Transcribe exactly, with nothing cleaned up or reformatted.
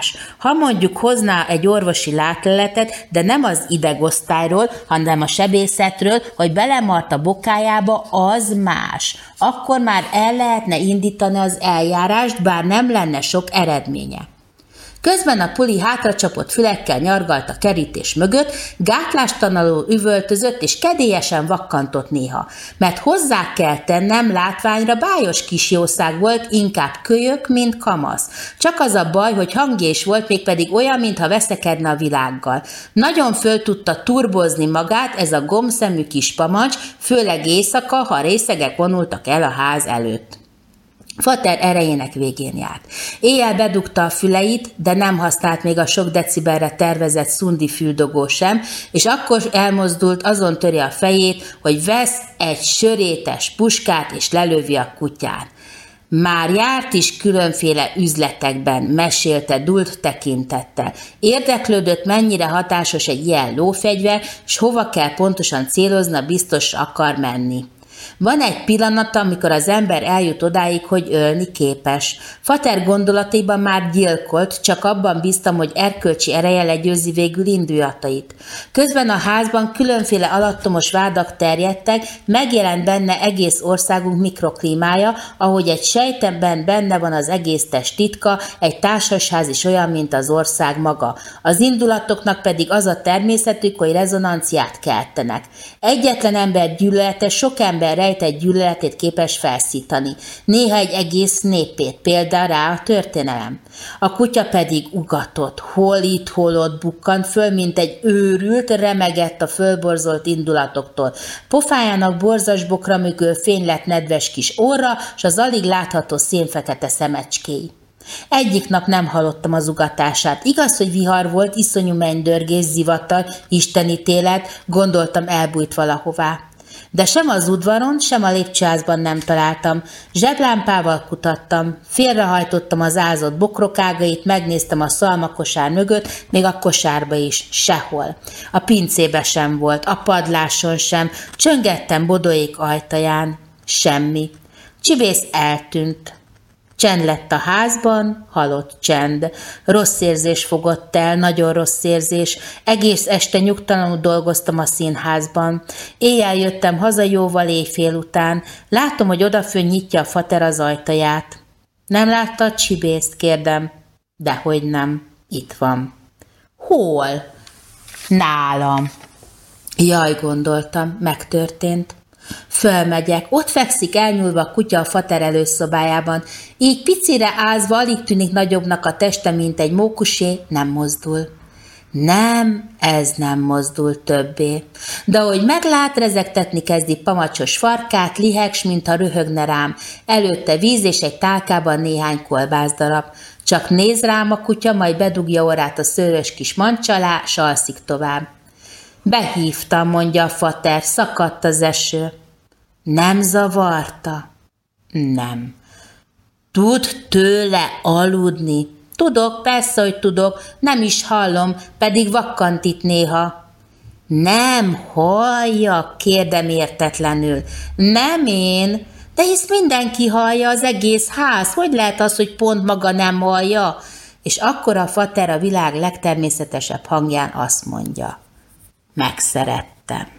más. Ha mondjuk hozná egy orvosi látleletet, de nem az idegosztályról, hanem a sebészetről, hogy belemart a bokájába, az más. Akkor már el lehetne indítani az eljárást, bár nem lenne sok eredménye. Közben a puli hátracsapott fülekkel nyargalt a kerítés mögött, gátlástalanul üvöltözött és kedélyesen vakkantott néha, mert hozzá kell tennem, látványra bájos kis jószág volt, inkább kölyök, mint kamasz. Csak az a baj, hogy hangja is volt, mégpedig olyan, mintha veszekedne a világgal. Nagyon föl tudta turbozni magát ez a gombszemű kis pamacs, főleg éjszaka, ha részegek vonultak el a ház előtt. Fater erejének végén járt. Éjjel bedugta a füleit, de nem használt még a sok decibelre tervezett szundi füldogó sem, és akkor elmozdult, azon töri a fejét, hogy vesz egy sörétes puskát, és lelövi a kutyát. Már járt is különféle üzletekben, mesélte dúlt tekintettel. Érdeklődött, mennyire hatásos egy ilyen lófegyver, és hova kell pontosan célozna, biztos akar menni. Van egy pillanata, amikor az ember eljut odáig, hogy ölni képes. Fater gondolataiban már gyilkolt, csak abban bíztam, hogy erkölcsi ereje legyőzi végül indulatait. Közben a házban különféle alattomos vádak terjedtek, megjelent benne egész országunk mikroklímája, ahogy egy sejtemben benne van az egész test titka, egy társasház is olyan, mint az ország maga. Az indulatoknak pedig az a természetük, hogy rezonanciát keltenek. Egyetlen ember gyűlölete sok ember rejtett gyűlöletét képes felszítani, néha egy egész népét, például rá a történelem. A kutya pedig ugatott, hol itt, hol ott bukkant föl, mint egy őrült, remegett a fölborzolt indulatoktól. Pofájának borzas bokra mögül fény lett nedves kis orra, s az alig látható szénfekete szemecskéi. Egyik nap nem hallottam az ugatását. Igaz, hogy vihar volt, iszonyú mennydörgés, zivatar, istenítélet, gondoltam, elbújt valahová. De sem az udvaron, sem a lépcsőházban nem találtam. Zseblámpával kutattam, félrehajtottam az ázott bokrokágait, megnéztem a szalmakosár mögött, még a kosárba is, sehol. A pincébe sem volt, a padláson sem, csöngettem Bodóék ajtaján, semmi. Csibész eltűnt. Csend lett a házban, halott csend. Rossz érzés fogott el, nagyon rossz érzés. Egész este nyugtalanul dolgoztam a színházban. Éjjel jöttem haza jóval éjfél után. Látom, hogy odafönn nyitja a fater az ajtaját. Nem látta a Csibészt, kérdem. Dehogy nem. Itt van. Hol? Nálam. Jaj, gondoltam, megtörtént. Fölmegyek, ott fekszik elnyúlva a kutya a fater előszobájában, így picire ázva alig tűnik nagyobbnak a teste, mint egy mókusé, nem mozdul. Nem, ez nem mozdul többé. De ahogy meglát, rezegtetni kezdi pamacsos farkát, lihegs, mintha röhögne rám. Előtte víz és egy tálkában néhány kolbászdarab. Csak néz rám a kutya, majd bedugja orrát a szőrös kis mancs alá, s alszik tovább. Behívtam, mondja a fater, szakadt az eső. Nem zavarta? Nem. Tud tőle aludni? Tudok, persze, hogy tudok, nem is hallom, pedig vakkant itt néha. Nem hallja, kérdem értetlenül. Nem én, de hisz mindenki hallja, az egész ház, hogy lehet az, hogy pont maga nem hallja? És akkor a fater a világ legtermészetesebb hangján azt mondja. Megszerettem.